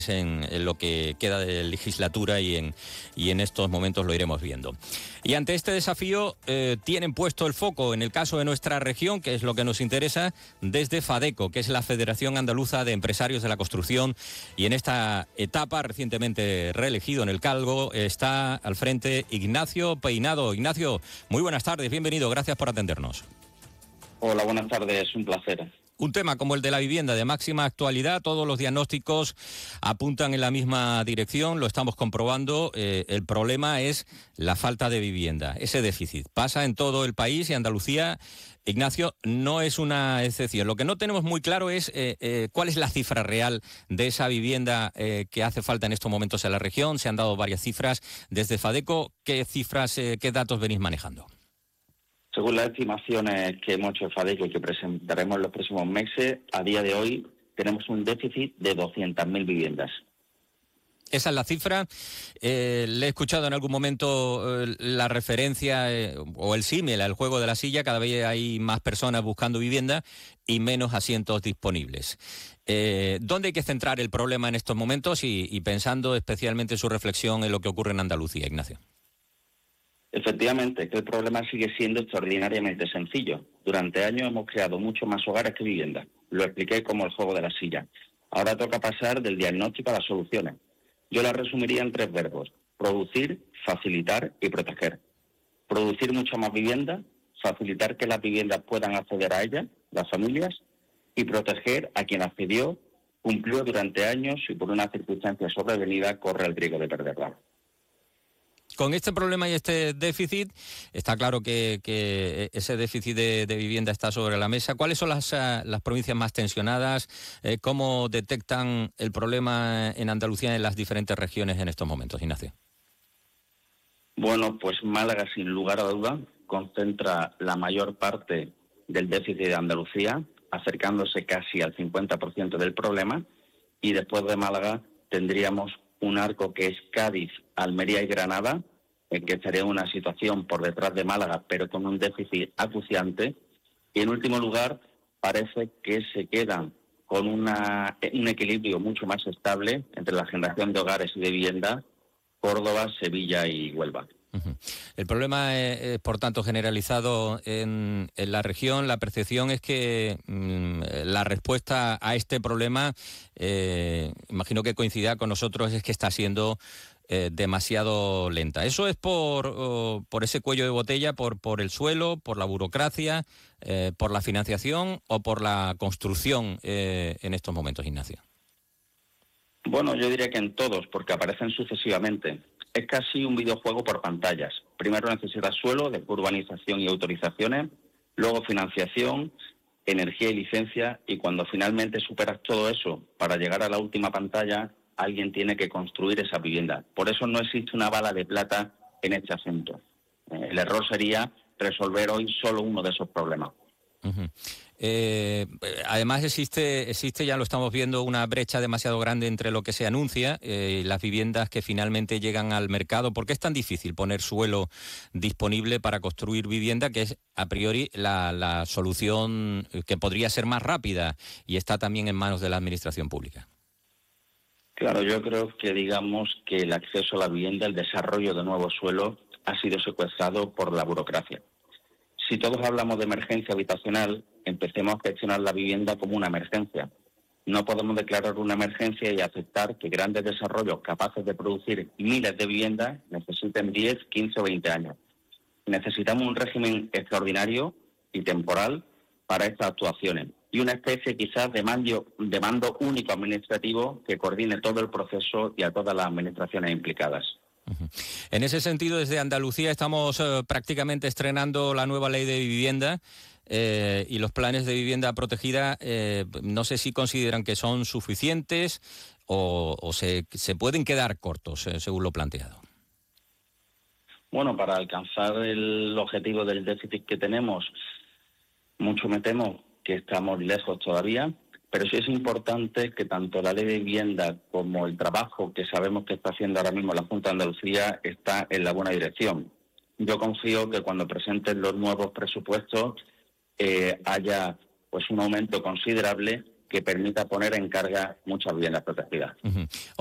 en lo que queda de legislatura y en estos momentos lo iremos viendo. Y ante este desafío tienen puesto el foco, en el caso de nuestra región, que es lo que nos interesa, desde FADECO, que es la Federación Andaluza de Empresarios de la Construcción, y en esta etapa, recientemente reelegido en el cargo, está al frente Ignacio Peinado. Ignacio, muy buenas tardes, bienvenido, gracias por atendernos. Hola, buenas tardes, un placer. Un tema como el de la vivienda de máxima actualidad, todos los diagnósticos apuntan en la misma dirección, lo estamos comprobando. El problema es la falta de vivienda, ese déficit. Pasa en todo el país y Andalucía, Ignacio, no es una excepción. Lo que no tenemos muy claro es cuál es la cifra real de esa vivienda que hace falta en estos momentos en la región. Se han dado varias cifras desde FADECO. ¿Qué cifras, qué datos venís manejando? Según las estimaciones que hemos hecho en FADECO y que presentaremos en los próximos meses, a día de hoy tenemos un déficit de 200.000 viviendas. Esa es la cifra. Le he escuchado en algún momento la referencia o el símil al juego de la silla. Cada vez hay más personas buscando vivienda y menos asientos disponibles. ¿Dónde hay que centrar el problema en estos momentos y pensando especialmente su reflexión en lo que ocurre en Andalucía, Ignacio? Efectivamente, que el problema sigue siendo extraordinariamente sencillo. Durante años hemos creado mucho más hogares que viviendas. Lo expliqué como el juego de la silla. Ahora toca pasar del diagnóstico a las soluciones. Yo las resumiría en 3 verbos: producir, facilitar y proteger. Producir mucha más vivienda, facilitar que las viviendas puedan acceder a ellas, las familias, y proteger a quien accedió, cumplió durante años y por una circunstancia sobrevenida corre el riesgo de perderla. Con este problema y este déficit, está claro que ese déficit de vivienda está sobre la mesa. ¿Cuáles son las provincias más tensionadas? ¿Cómo detectan el problema en Andalucía en las diferentes regiones en estos momentos, Ignacio? Bueno, pues Málaga, sin lugar a duda, concentra la mayor parte del déficit de Andalucía, acercándose casi al 50% del problema, y después de Málaga tendríamos un arco que es Cádiz, Almería y Granada, que estaría en una situación por detrás de Málaga, pero con un déficit acuciante. Y en último lugar, parece que se quedan con un equilibrio mucho más estable entre la generación de hogares y de vivienda, Córdoba, Sevilla y Huelva. Uh-huh. El problema es, por tanto, generalizado en la región. La percepción es que la respuesta a este problema, imagino que coincidirá con nosotros, es que está siendo demasiado lenta. ¿Eso es por ese cuello de botella, por el suelo, por la burocracia, por la financiación o por la construcción en estos momentos, Ignacio? Bueno, yo diría que en todos, porque aparecen sucesivamente. Es casi un videojuego por pantallas. Primero necesitas suelo, después urbanización y autorizaciones, luego financiación, energía y licencia, y cuando finalmente superas todo eso para llegar a la última pantalla, alguien tiene que construir esa vivienda. Por eso no existe una bala de plata en este asunto. El error sería resolver hoy solo uno de esos problemas. Uh-huh. Además existe, ya lo estamos viendo, una brecha demasiado grande entre lo que se anuncia y las viviendas que finalmente llegan al mercado. ¿Por qué es tan difícil poner suelo disponible para construir vivienda, que es a priori la solución que podría ser más rápida y está también en manos de la administración pública? Claro, yo creo que digamos que el acceso a la vivienda, el desarrollo de nuevos suelos, ha sido secuestrado por la burocracia. Si todos hablamos de emergencia habitacional, empecemos a gestionar la vivienda como una emergencia. No podemos declarar una emergencia y aceptar que grandes desarrollos capaces de producir miles de viviendas necesiten 10, 15 o 20 años. Necesitamos un régimen extraordinario y temporal para estas actuaciones y una especie quizás de mando único administrativo que coordine todo el proceso y a todas las administraciones implicadas. En ese sentido, desde Andalucía estamos prácticamente estrenando la nueva ley de vivienda y los planes de vivienda protegida. No sé si consideran que son suficientes o se pueden quedar cortos, según lo planteado. Bueno, para alcanzar el objetivo del déficit que tenemos, mucho me temo que estamos lejos todavía. Pero sí es importante que tanto la ley de vivienda como el trabajo que sabemos que está haciendo ahora mismo la Junta de Andalucía está en la buena dirección. Yo confío que cuando presenten los nuevos presupuestos haya pues un aumento considerable que permita poner en carga muchas viviendas protegidas.